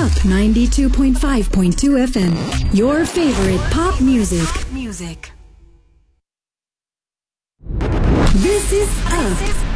Up 92.5.2 FM. Your favorite pop music. This is Up